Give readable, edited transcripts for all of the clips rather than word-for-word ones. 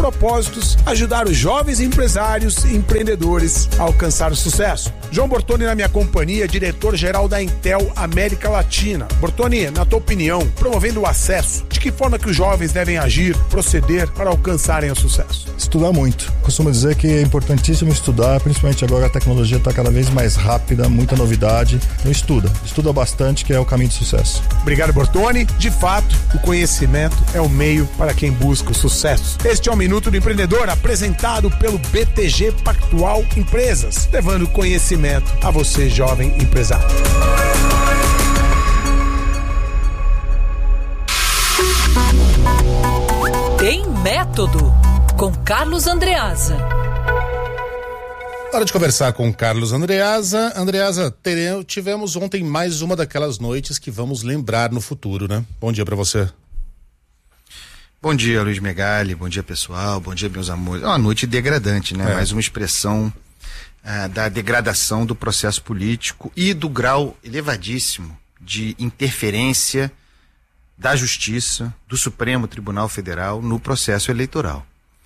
propósitos ajudar os jovens empresários e empreendedores a alcançar o sucesso. João Bortoni na minha companhia, diretor-geral da Intel América Latina. Bortoni, na tua opinião, promovendo o acesso, de que forma que os jovens devem agir, proceder para alcançarem o sucesso? Estudar muito. Costumo dizer que é importantíssimo estudar, principalmente agora a tecnologia está cada vez mais rápida, muita novidade. Então estuda bastante, que é o caminho de sucesso. Obrigado, Bortoni. De fato, o conhecimento é o meio para quem busca o sucesso. Este é o Minuto do Empreendedor, apresentado pelo BTG Pactual Empresas, levando conhecimento a você, jovem empresário. Tem Método, com Carlos Andreasa. Hora de conversar com Carlos Andreasa. Andreasa, tivemos ontem mais uma daquelas noites que vamos lembrar no futuro, né? Bom dia pra você. Bom dia, Luiz Megali, bom dia, pessoal, bom dia, meus amores. É uma noite degradante, né? Mais uma expressão da degradação do processo político e do grau elevadíssimo de interferência da Justiça, do Supremo Tribunal Federal no processo eleitoral.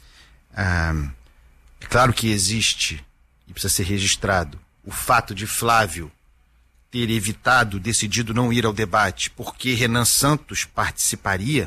É claro que existe, e precisa ser registrado, o fato de Flávio ter decidido não ir ao debate porque Renan Santos participaria,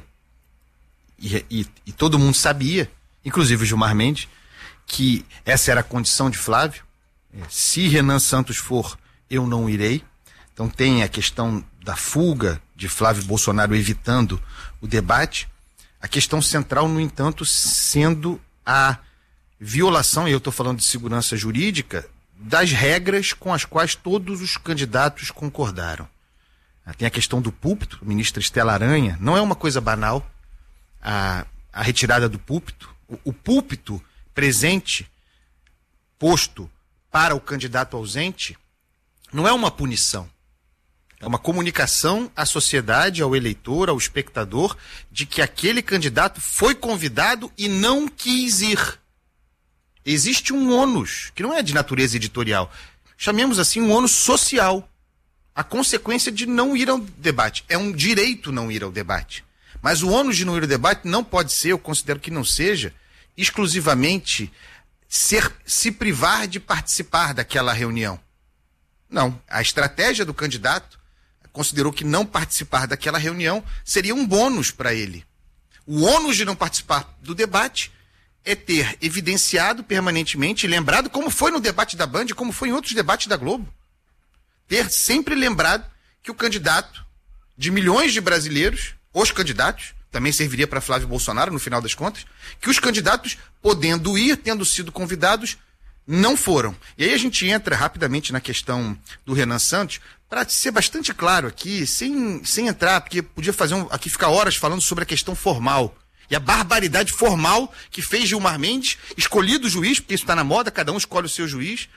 e todo mundo sabia, inclusive o Gilmar Mendes, que essa era a condição de Flávio. Se Renan Santos for, eu não irei. Então tem a questão da fuga de Flávio Bolsonaro evitando o debate. A questão central, no entanto, sendo a violação, e eu estou falando de segurança jurídica, das regras com as quais todos os candidatos concordaram. Tem a questão do púlpito, a ministra Estela Aranha, não é uma coisa banal a retirada do púlpito. O púlpito presente, posto para o candidato ausente, não é uma punição. É uma comunicação à sociedade, ao eleitor, ao espectador, de que aquele candidato foi convidado e não quis ir. Existe um ônus, que não é de natureza editorial, chamemos assim um ônus social. A consequência de não ir ao debate. É um direito não ir ao debate. Mas o ônus de não ir ao debate não pode ser, eu considero que não seja, exclusivamente se privar de participar daquela reunião. Não. A estratégia do candidato considerou que não participar daquela reunião seria um bônus para ele. O ônus de não participar do debate é ter evidenciado permanentemente, lembrado como foi no debate da Band, como foi em outros debates da Globo. Ter sempre lembrado que o candidato de milhões de brasileiros, os candidatos, também serviria para Flávio Bolsonaro no final das contas, que os candidatos, podendo ir, tendo sido convidados, não foram. E aí a gente entra rapidamente na questão do Renan Santos, para ser bastante claro aqui, sem entrar, porque podia aqui ficar horas falando sobre a questão formal. E a barbaridade formal que fez Gilmar Mendes, escolhido o juiz, porque isso está na moda, cada um escolhe o seu juiz,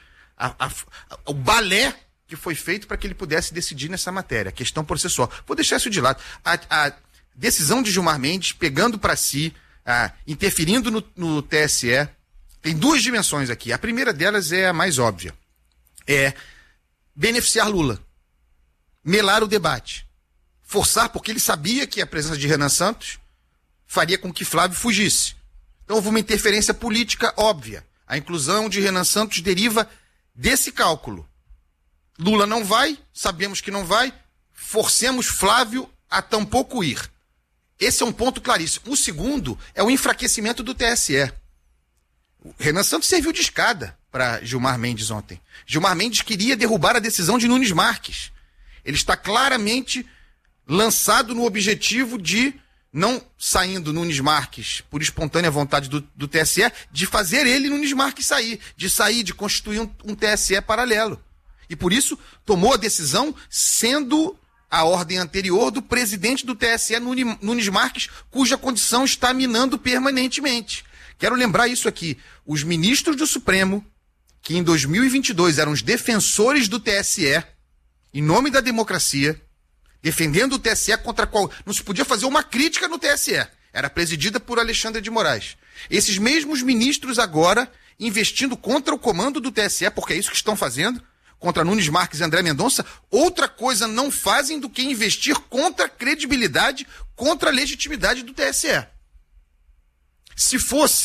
o balé que foi feito para que ele pudesse decidir nessa matéria, a questão processual. Vou deixar isso de lado. A decisão de Gilmar Mendes, pegando para si, interferindo no TSE, tem duas dimensões aqui. A primeira delas é a mais óbvia. É beneficiar Lula. Melar o debate. Forçar, porque ele sabia que a presença de Renan Santos faria com que Flávio fugisse. Então houve uma interferência política óbvia. A inclusão de Renan Santos deriva desse cálculo. Lula não vai, sabemos que não vai, forcemos Flávio a tampouco ir. Esse é um ponto claríssimo. O segundo é o enfraquecimento do TSE. O Renan Santos serviu de escada para Gilmar Mendes ontem. Gilmar Mendes queria derrubar a decisão de Nunes Marques. Ele está claramente lançado no objetivo de, não saindo Nunes Marques por espontânea vontade do TSE, de fazer ele, Nunes Marques, de constituir um TSE paralelo. E por isso tomou a decisão sendo a ordem anterior do presidente do TSE, Nunes Marques, cuja condição está minando permanentemente. Quero lembrar isso aqui. Os ministros do Supremo, que em 2022 eram os defensores do TSE, em nome da democracia, defendendo o TSE contra qual não se podia fazer uma crítica no TSE. Era presidida por Alexandre de Moraes. Esses mesmos ministros agora investindo contra o comando do TSE, porque é isso que estão fazendo, contra Nunes Marques e André Mendonça, outra coisa não fazem do que investir contra a credibilidade, contra a legitimidade do TSE. Se fosse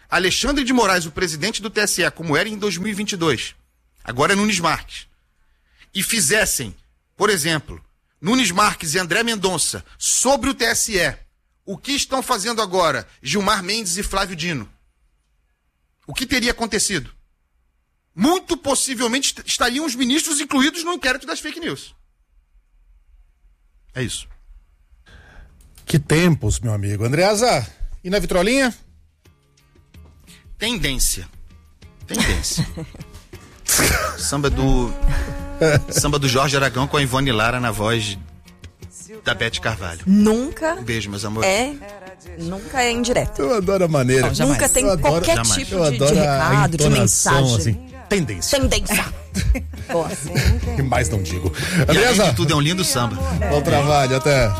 Alexandre de Moraes, o presidente do TSE, como era em 2022, agora é Nunes Marques, e fizessem, por exemplo, Nunes Marques e André Mendonça sobre o TSE, o que estão fazendo agora Gilmar Mendes e Flávio Dino, o que teria acontecido? Muito possivelmente estariam os ministros incluídos no inquérito das fake news. É isso. Que tempos, meu amigo. Andreasa, e na vitrolinha? Tendência. Samba do Jorge Aragão com a Ivone Lara na voz da Beth Carvalho. Nunca. Um beijo, meus amores. Nunca é indireto. Eu adoro a maneira. Não, nunca tem qualquer tipo de recado, de mensagem. Assim, tendência. Boa. E mais não digo. E além Andreasa, de tudo, é um lindo samba. bom trabalho, até.